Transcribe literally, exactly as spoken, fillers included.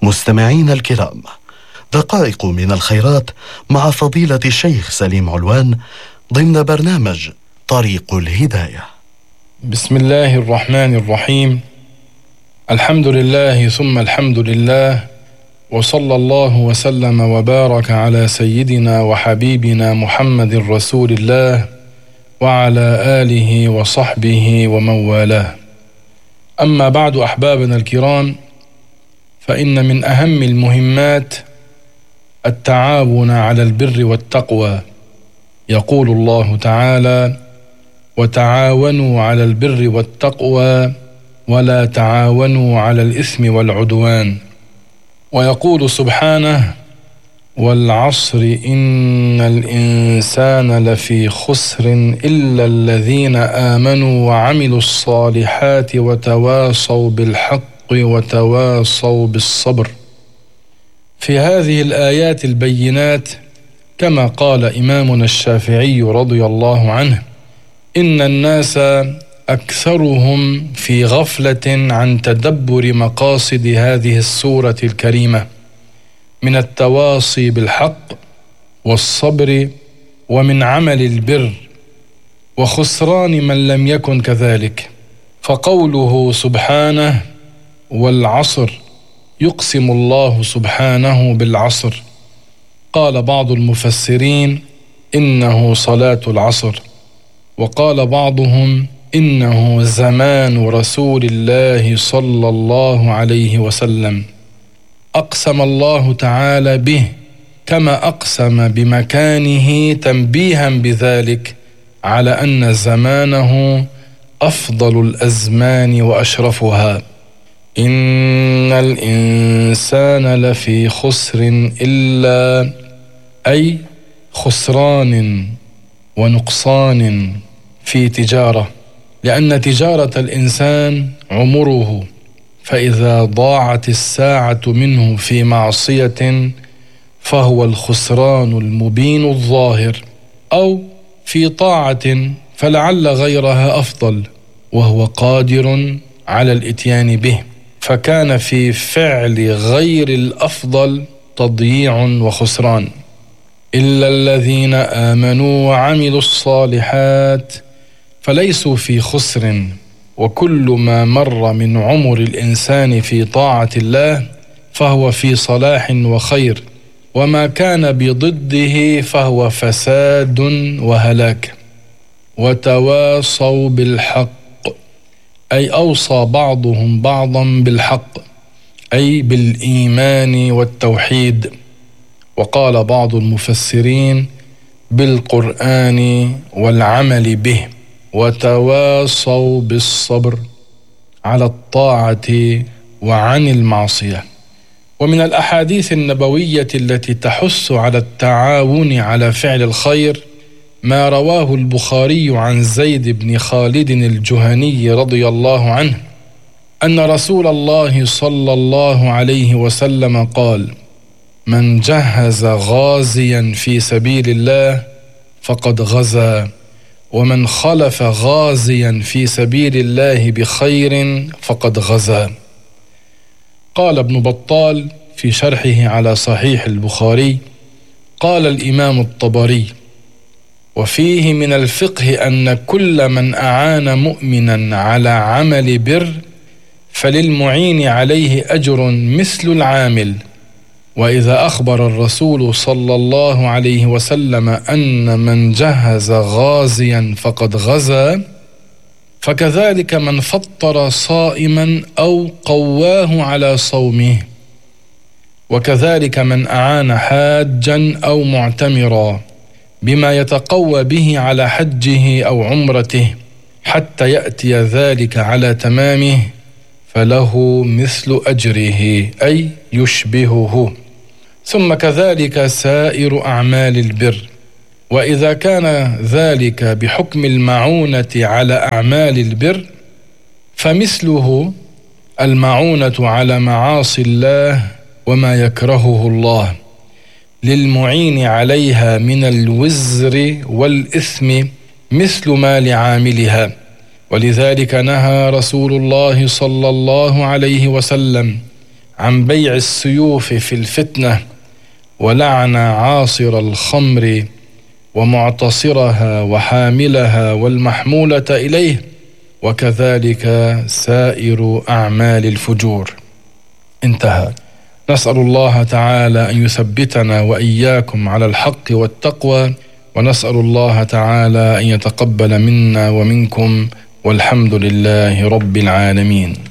مستمعين الكرام، دقائق من الخيرات مع فضيلة الشيخ سليم علوان ضمن برنامج طريق الهداية. بسم الله الرحمن الرحيم. الحمد لله ثم الحمد لله، وصلى الله وسلم وبارك على سيدنا وحبيبنا محمد رسول الله وعلى آله وصحبه ومن والاه. أما بعد، أحبابنا الكرام، فإن من أهم المهمات التعاون على البر والتقوى. يقول الله تعالى: وتعاونوا على البر والتقوى ولا تعاونوا على الإثم والعدوان. ويقول سبحانه: والعصر إن الإنسان لفي خسر إلا الذين آمنوا وعملوا الصالحات وتواصوا بالحق وتواصوا بالصبر. في هذه الآيات البينات، كما قال إمامنا الشافعي رضي الله عنه: إن الناس أكثرهم في غفلة عن تدبر مقاصد هذه السورة الكريمة من التواصي بالحق والصبر ومن عمل البر، وخسران من لم يكن كذلك. فقوله سبحانه: والعصر، يقسم الله سبحانه بالعصر. قال بعض المفسرين: إنه صلاة العصر، وقال بعضهم: إنه زمان رسول الله صلى الله عليه وسلم. أقسم الله تعالى به كما أقسم بمكانه تنبيها بذلك على أن زمانه أفضل الأزمان وأشرفها. إن الإنسان لفي خسر إلا، أي خسران ونقصان في تجارة، لأن تجارة الإنسان عمره، فإذا ضاعت الساعة منه في معصية فهو الخسران المبين الظاهر، أو في طاعة فلعل غيرها أفضل وهو قادر على الإتيان به، فكان في فعل غير الأفضل تضييع وخسران. إلا الذين آمنوا وعملوا الصالحات فليسوا في خسر، وكل ما مر من عمر الإنسان في طاعة الله فهو في صلاح وخير، وما كان بضده فهو فساد وهلاك. وتواصوا بالحق، أي أوصى بعضهم بعضا بالحق، أي بالإيمان والتوحيد. وقال بعض المفسرين: بالقرآن والعمل به. وتواصوا بالصبر على الطاعة وعن المعصية. ومن الأحاديث النبوية التي تحث على التعاون على فعل الخير ما رواه البخاري عن زيد بن خالد الجهني رضي الله عنه أن رسول الله صلى الله عليه وسلم قال: من جهز غازيا في سبيل الله فقد غزا، ومن خلف غازيا في سبيل الله بخير فقد غزا. قال ابن بطال في شرحه على صحيح البخاري: قال الإمام الطبري: وفيه من الفقه أن كل من أعان مؤمنا على عمل بر فللمعين عليه أجر مثل العامل. وإذا أخبر الرسول صلى الله عليه وسلم أن من جهز غازيا فقد غزا، فكذلك من فطر صائما أو قواه على صومه، وكذلك من أعان حاجا أو معتمرا بما يتقوى به على حجه أو عمرته حتى يأتي ذلك على تمامه فله مثل أجره، أي يشبهه. ثم كذلك سائر أعمال البر. وإذا كان ذلك بحكم المعونة على أعمال البر فمثله المعونة على معاصي الله وما يكرهه الله، للمعين عليها من الوزر والإثم مثل ما لعاملها. ولذلك نهى رسول الله صلى الله عليه وسلم عن بيع السيوف في الفتنة، ولعن عاصر الخمر ومعتصرها وحاملها والمحمولة إليه، وكذلك سائر أعمال الفجور. انتهى. نسأل الله تعالى أن يثبتنا وإياكم على الحق والتقوى، ونسأل الله تعالى أن يتقبل منا ومنكم، والحمد لله رب العالمين.